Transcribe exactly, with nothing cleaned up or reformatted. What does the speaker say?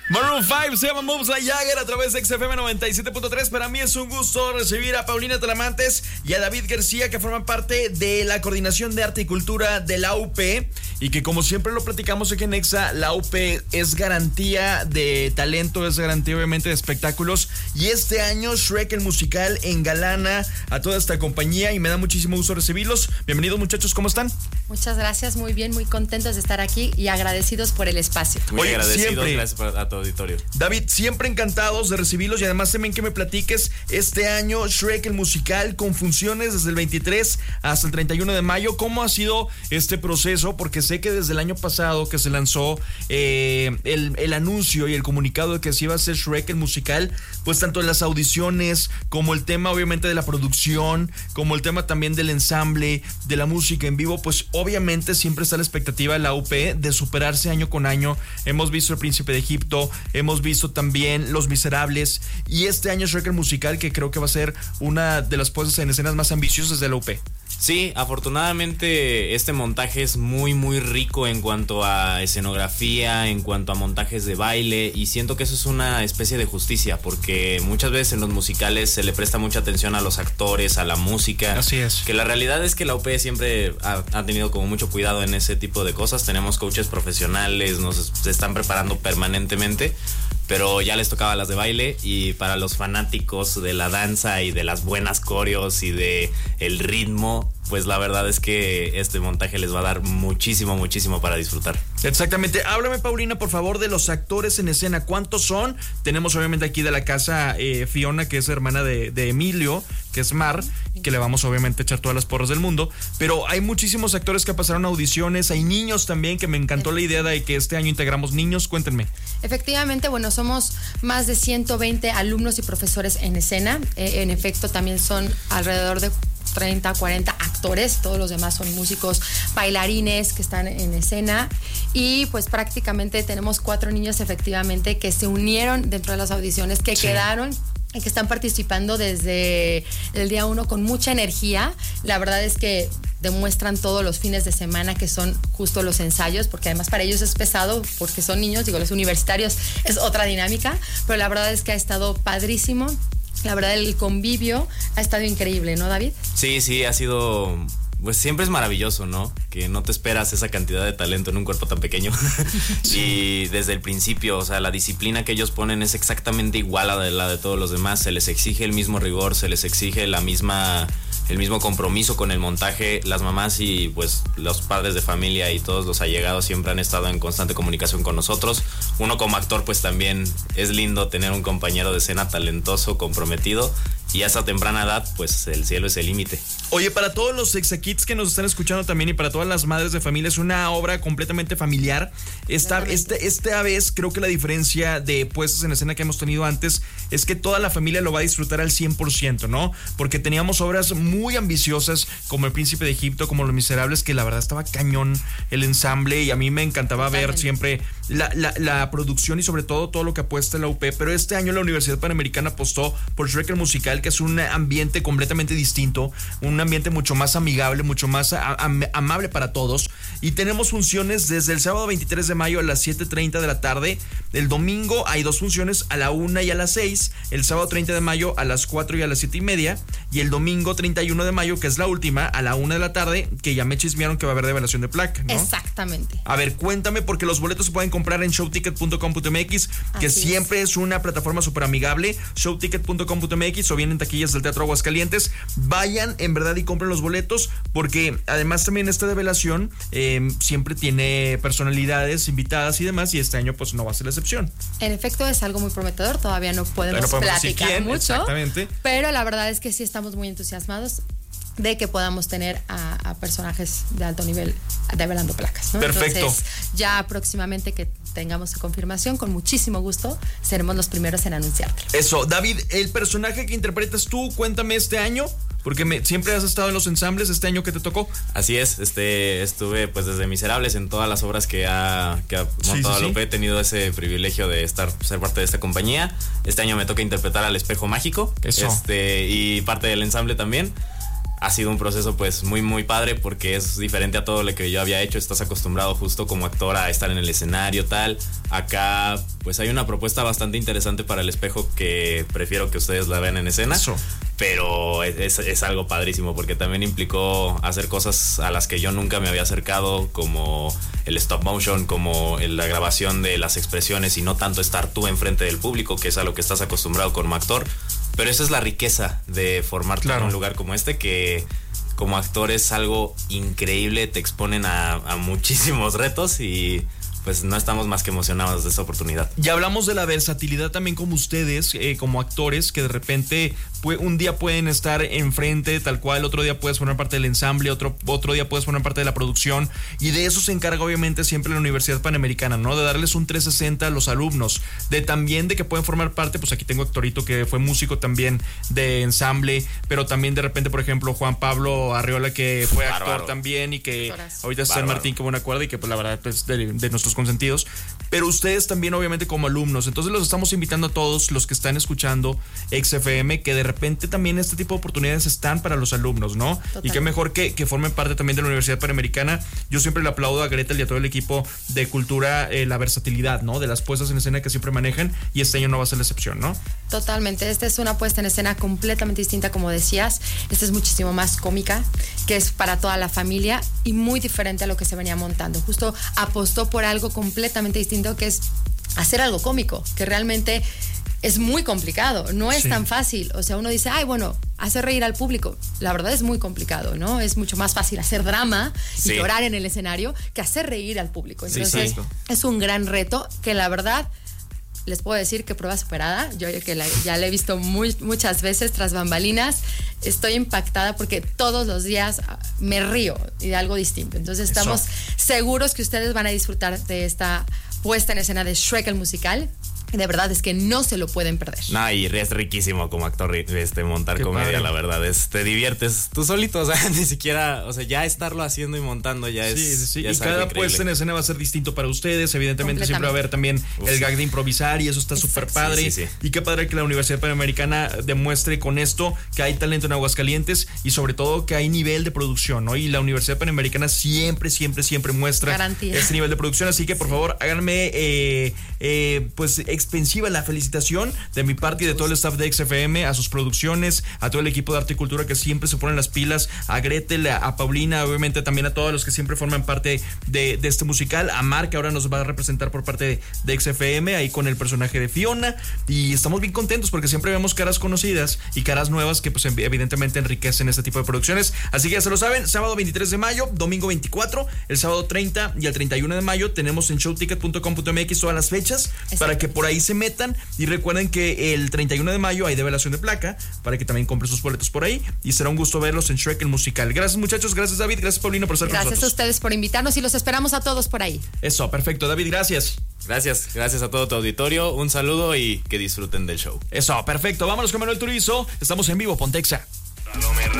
Maroon cinco se llama Moves Like Jagger a través de X F M noventa y siete punto tres. Para mí es un gusto recibir a Paulina Talamantes y a David García, que forman parte de la Coordinación de Arte y Cultura de la U P, y que, como siempre lo platicamos aquí en Exa, la U P es garantía de talento, es garantía obviamente de espectáculos, y este año Shrek el musical engalana a toda esta compañía y me da muchísimo gusto recibirlos. Bienvenidos, muchachos, ¿cómo están? Muchas gracias, muy bien, muy contentos de estar aquí y agradecidos por el espacio. Muy Oye, agradecidos, siempre, gracias a tu auditorio. David, siempre encantados de recibirlos, y además también que me platiques este año Shrek el musical con funciones desde el veintitrés hasta el treinta y uno de mayo. ¿Cómo ha sido este proceso? Porque sé que desde el año pasado que se lanzó eh, el, el anuncio y el comunicado de que se iba a hacer Shrek el musical, pues tanto en las audiciones como el tema obviamente de la producción, como el tema también del ensamble, de la música en vivo, pues obviamente siempre está la expectativa de la U P de superarse año con año. Hemos visto El Príncipe de Egipto, hemos visto también Los Miserables, y este año Shrek el musical, que creo que va a ser una de las puestas en escenas más ambiciosas de la U P. Sí, afortunadamente este montaje es muy muy rico en cuanto a escenografía, en cuanto a montajes de baile, y siento que eso es una especie de justicia, porque muchas veces en los musicales se le presta mucha atención a los actores, a la música. Así es. Que la realidad es que la U P siempre ha, ha tenido como mucho cuidado en ese tipo de cosas. Tenemos coaches profesionales, nos se están preparando permanentemente, pero ya les tocaba las de baile, y para los fanáticos de la danza y de las buenas coreos y de el ritmo, pues la verdad es que este montaje les va a dar muchísimo, muchísimo para disfrutar. Exactamente. Háblame, Paulina, por favor, de los actores en escena. ¿Cuántos son? Tenemos obviamente aquí de la casa eh, Fiona, que es hermana de, de Emilio, que es Mar, y que le vamos obviamente a echar todas las porras del mundo. Pero hay muchísimos actores que pasaron audiciones. Hay niños también, que me encantó la idea de que este año integramos niños. Cuéntenme. Efectivamente, bueno, somos más de ciento veinte alumnos y profesores en escena. Eh, en efecto, también son alrededor de treinta, cuarenta actores, todos los demás son músicos, bailarines que están en escena, y pues prácticamente tenemos cuatro niños efectivamente que se unieron dentro de las audiciones, que sí quedaron y que están participando desde el día uno con mucha energía. La verdad es que demuestran todos los fines de semana que son justo los ensayos, porque además para ellos es pesado, porque son niños, digo, los universitarios es otra dinámica, pero la verdad es que ha estado padrísimo. La verdad, el convivio ha estado increíble, ¿no, David? Sí, sí, ha sido... Pues siempre es maravilloso, ¿no? Que no te esperas esa cantidad de talento en un cuerpo tan pequeño. Y desde el principio, o sea, la disciplina que ellos ponen es exactamente igual a la de, la de todos los demás. Se les exige el mismo rigor, se les exige la misma... el mismo compromiso con el montaje. Las mamás y pues los padres de familia y todos los allegados siempre han estado en constante comunicación con nosotros. Uno como actor pues también es lindo tener un compañero de escena talentoso, comprometido, y a esa temprana edad pues el cielo es el límite. Oye, para todos los Exa-Kids que nos están escuchando también, y para todas las madres de familia, es una obra completamente familiar. Esta, este, esta vez creo que la diferencia de puestas en escena que hemos tenido antes es que toda la familia lo va a disfrutar al cien por ciento, ¿no? Porque teníamos obras muy ambiciosas como El Príncipe de Egipto, como Los Miserables, que la verdad estaba cañón el ensamble, y a mí me encantaba Totalmente. ver siempre la, la, la producción y sobre todo todo lo que apuesta la U P. Pero este año la Universidad Panamericana apostó por Shrek el musical, que es un ambiente completamente distinto, un ambiente mucho más amigable, mucho más am- amable para todos. Y tenemos funciones desde el sábado veintitrés de mayo a las siete treinta de la tarde. El domingo hay dos funciones, a la una y a las seis. El sábado treinta de mayo a las cuatro y a las siete y media. Y el domingo treinta y uno de mayo, que es la última, a la una de la tarde, que ya me chismearon que va a haber revelación de placa, ¿no? Exactamente. A ver, cuéntame, porque los boletos se pueden comprar en showticket punto com punto m x, que Así siempre es. es una plataforma súper amigable. showticket punto com punto m x, o bien en taquillas del Teatro Aguascalientes. Vayan en verdad y compren los boletos, porque además también esta revelación eh, siempre tiene personalidades invitadas y demás, y este año pues no va a ser la excepción. En efecto, es algo muy prometedor. Todavía no podemos, no podemos platicar quién, mucho, exactamente, pero la verdad es que sí estamos muy entusiasmados de que podamos tener a, a personajes de alto nivel develando placas, ¿no? Perfecto. Entonces, ya próximamente que tengamos su confirmación, con muchísimo gusto seremos los primeros en anunciártelo. Eso, David, el personaje que interpretas tú, cuéntame este año, porque me, siempre has estado en los ensambles. Este año que te tocó. Así es, este estuve pues desde Miserables en todas las obras que ha, que ha montado sí, sí, sí. He tenido ese privilegio de estar, ser parte de esta compañía. Este año me toca interpretar al Espejo Mágico. Eso. Este, y parte del ensamble también. ha sido un proceso pues muy muy padre porque es diferente a todo lo que yo había hecho. Estás acostumbrado justo como actor a estar en el escenario tal. Acá pues hay una propuesta bastante interesante para el espejo que prefiero que ustedes la vean en escena. Eso. Pero es, es algo padrísimo porque también implicó hacer cosas a las que yo nunca me había acercado, como el stop motion, como la grabación de las expresiones y no tanto estar tú enfrente del público, que es a lo que estás acostumbrado como actor. Pero esa es la riqueza de formarte claro. en un lugar como este, que como actor es algo increíble, te exponen a, a muchísimos retos y pues no estamos más que emocionados de esa oportunidad. Ya hablamos de la versatilidad también como ustedes, eh, como actores, que de repente pues, un día pueden estar enfrente tal cual, otro día puedes formar parte del ensamble, otro, otro día puedes formar parte de la producción, y de eso se encarga obviamente siempre la Universidad Panamericana, ¿no? De darles un trescientos sesenta a los alumnos, de también de que pueden formar parte, pues aquí tengo a Héctorito que fue músico también de ensamble, pero también de repente, por ejemplo, Juan Pablo Arriola que fue actor Bárbaro. también y que Horas. ahorita está en Martín, que buena acuerdo y que pues la verdad pues de, de nuestros consentidos, pero ustedes también obviamente como alumnos, entonces los estamos invitando a todos los que están escuchando X F M, que de repente también este tipo de oportunidades están para los alumnos, ¿no? Total. Y qué mejor que, que formen parte también de la Universidad Panamericana. Yo siempre le aplaudo a Gretel y a todo el equipo de cultura eh, la versatilidad, ¿no? De las puestas en escena que siempre manejan, y este año no va a ser la excepción, ¿no? Totalmente, esta es una puesta en escena completamente distinta, como decías. Esta es muchísimo más cómica, que es para toda la familia y muy diferente a lo que se venía montando. Justo apostó por algo completamente distinto, que es hacer algo cómico, que realmente es muy complicado, no es sí. tan fácil. O sea, uno dice, ay, bueno, hacer reír al público. La verdad es muy complicado, ¿no? Es mucho más fácil hacer drama y sí. llorar en el escenario que hacer reír al público. Entonces, sí, sí. es un gran reto que la verdad les puedo decir que prueba superada. Yo que la, ya la he visto muy, muchas veces tras bambalinas. Estoy impactada porque todos los días me río y de algo distinto. Entonces estamos Eso. seguros que ustedes van a disfrutar de esta puesta en escena de Shrek el musical. De verdad es que no se lo pueden perder. No, y es riquísimo como actor este, montar Qué comedia, padre. La verdad. Es, te diviertes tú solito, o sea, ni siquiera, o sea, ya estarlo haciendo y montando ya es. Sí, sí, sí. Ya y es cada puesta en escena va a ser distinto para ustedes. Evidentemente, siempre va a haber también Uf, el gag de improvisar, y eso está súper padre. Sí, sí, sí. Y qué padre que la Universidad Panamericana demuestre con esto que hay talento en Aguascalientes y sobre todo que hay nivel de producción, ¿no? Y la Universidad Panamericana siempre, siempre, siempre muestra Garantía. este nivel de producción. Así que, por sí. favor, háganme, eh, eh, pues, expensiva la felicitación de mi parte y de todo el staff de X F M, a sus producciones, a todo el equipo de arte y cultura que siempre se ponen las pilas, a Gretel, a, a Paulina, obviamente también a todos los que siempre forman parte de, de este musical, a Mar, que ahora nos va a representar por parte de, de X F M, ahí con el personaje de Fiona, y estamos bien contentos porque siempre vemos caras conocidas y caras nuevas que pues evidentemente enriquecen este tipo de producciones. Así que ya se lo saben, sábado veintitrés de mayo, domingo veinticuatro, el sábado treinta y el treinta y uno de mayo tenemos en showticket punto com punto m x todas las fechas. Exacto. Para que por ahí se metan, y recuerden que el treinta y uno de mayo hay develación de placa para que también compren sus boletos por ahí, y será un gusto verlos en Shrek el musical. Gracias, muchachos, gracias, David, gracias, Paulino, por estar gracias con nosotros. Gracias a ustedes por invitarnos y los esperamos a todos por ahí. Eso, perfecto, David, gracias. Gracias, gracias a todo tu auditorio, un saludo y que disfruten del show. Eso, perfecto, vámonos con Manuel Turizo, estamos en vivo, Pontexa.